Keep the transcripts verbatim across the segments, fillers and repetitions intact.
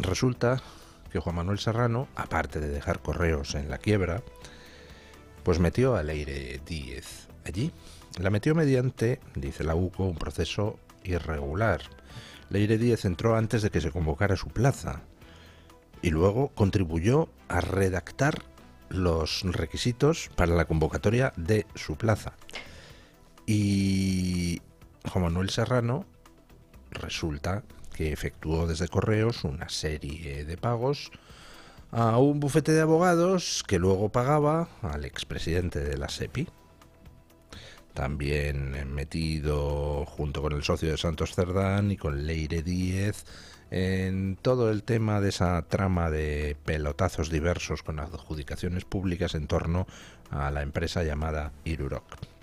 resulta que Juan Manuel Serrano, aparte de dejar Correos en la quiebra, pues metió a Leire Díez allí. La metió mediante, dice la U C O, un proceso irregular. Leire Díez entró antes de que se convocara su plaza y luego contribuyó a redactar los requisitos para la convocatoria de su plaza. Y Juan Manuel Serrano resulta que efectuó desde Correos una serie de pagos a un bufete de abogados que luego pagaba al expresidente de la SEPI. También metido junto con el socio de Santos Cerdán y con Leire Díez en todo el tema de esa trama de pelotazos diversos con adjudicaciones públicas en torno a la empresa llamada Iruroc.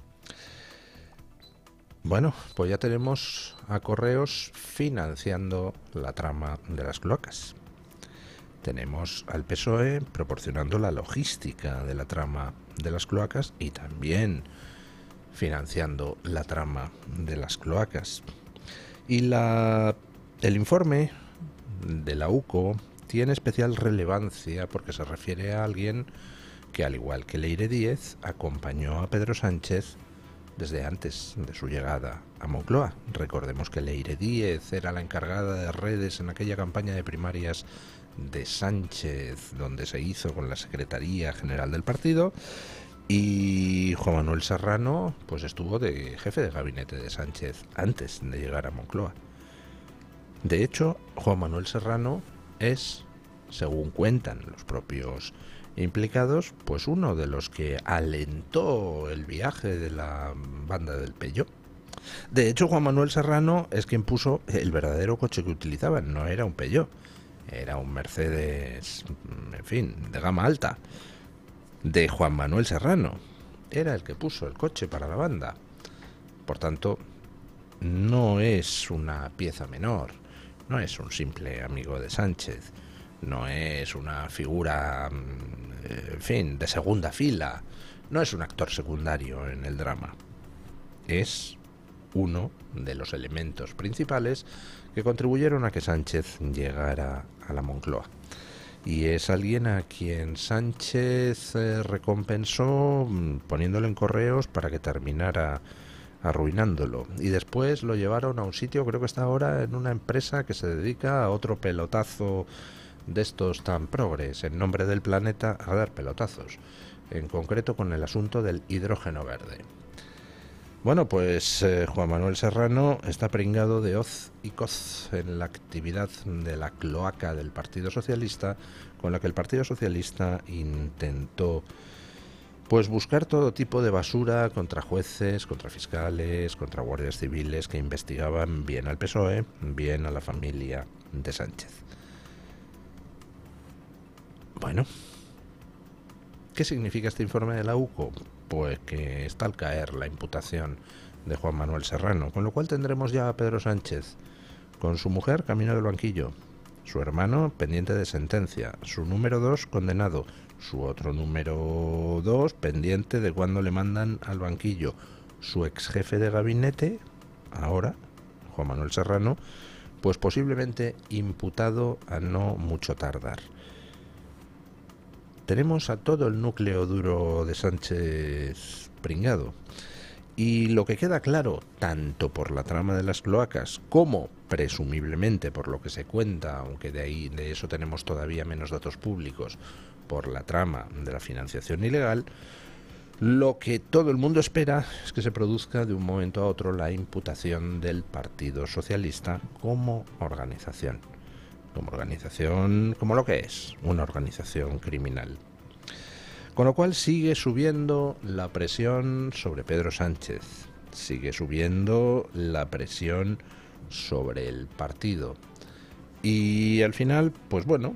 Bueno, pues ya tenemos a Correos financiando la trama de las cloacas. Tenemos al P S O E proporcionando la logística de la trama de las cloacas y también financiando la trama de las cloacas. Y la, el informe de la U C O tiene especial relevancia porque se refiere a alguien que, al igual que Leire Díez, acompañó a Pedro Sánchez desde antes de su llegada a Moncloa. Recordemos que Leire Díez era la encargada de redes en aquella campaña de primarias de Sánchez, donde se hizo con la Secretaría General del partido, y Juan Manuel Serrano pues estuvo de jefe de gabinete de Sánchez antes de llegar a Moncloa. De hecho, Juan Manuel Serrano es, según cuentan los propios implicados, pues uno de los que alentó el viaje de la banda del Peyo. De hecho, Juan Manuel Serrano es quien puso el verdadero coche que utilizaban. No era un Peugeot, era un Mercedes, en fin, de gama alta, de Juan Manuel Serrano. Era el que puso el coche para la banda. Por tanto, no es una pieza menor, no es un simple amigo de Sánchez, no es una figura, en fin, de segunda fila, no es un actor secundario en el drama. Es uno de los elementos principales que contribuyeron a que Sánchez llegara a la Moncloa. Y es alguien a quien Sánchez eh, recompensó poniéndolo en Correos para que terminara arruinándolo. Y después lo llevaron a un sitio, creo que está ahora en una empresa que se dedica a otro pelotazo de estos tan progres, en nombre del planeta, a dar pelotazos, en concreto con el asunto del hidrógeno verde. Bueno, pues eh, Juan Manuel Serrano está pringado de hoz y coz en la actividad de la cloaca del Partido Socialista, con la que el Partido Socialista intentó pues buscar todo tipo de basura contra jueces, contra fiscales, contra guardias civiles que investigaban bien al P S O E, bien a la familia de Sánchez. Bueno, ¿qué significa este informe de la U C O? Pues que está al caer la imputación de Juan Manuel Serrano, con lo cual tendremos ya a Pedro Sánchez con su mujer camino del banquillo, su hermano pendiente de sentencia, su número dos condenado, su otro número dos pendiente de cuándo le mandan al banquillo, su ex jefe de gabinete, ahora Juan Manuel Serrano, pues posiblemente imputado a no mucho tardar. Tenemos a todo el núcleo duro de Sánchez pringado. Y lo que queda claro, tanto por la trama de las cloacas como presumiblemente por lo que se cuenta, aunque de ahí de eso tenemos todavía menos datos públicos, por la trama de la financiación ilegal, lo que todo el mundo espera es que se produzca de un momento a otro la imputación del Partido Socialista como organización. Como organización, como lo que es, una organización criminal. Con lo cual sigue subiendo la presión sobre Pedro Sánchez, sigue subiendo la presión sobre el partido. Y al final, pues bueno,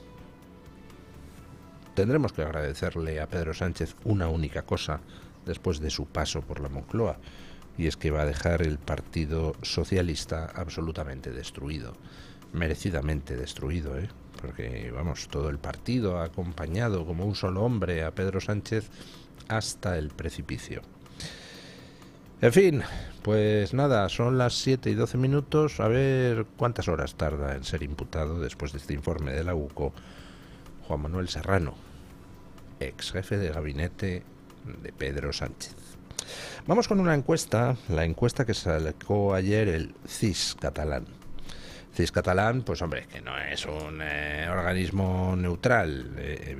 tendremos que agradecerle a Pedro Sánchez una única cosa después de su paso por la Moncloa, y es que va a dejar el Partido Socialista absolutamente destruido. Merecidamente destruido, ¿eh? Porque, vamos, todo el partido ha acompañado como un solo hombre a Pedro Sánchez hasta el precipicio. En fin, pues nada, son las siete y doce minutos. A ver cuántas horas tarda en ser imputado después de este informe de la UCO Juan Manuel Serrano, ex jefe de gabinete de Pedro Sánchez. Vamos con una encuesta, la encuesta que sacó ayer el C I S catalán. C I S catalán, pues hombre, que no es un eh, organismo neutral, eh,